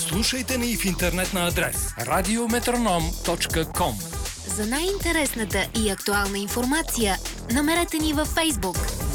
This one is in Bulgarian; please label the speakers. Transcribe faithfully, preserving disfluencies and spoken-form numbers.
Speaker 1: Слушайте ни в интернет на адрес радиометроном точка ком.
Speaker 2: За най-интересната и актуална информация намерете ни във Фейсбук.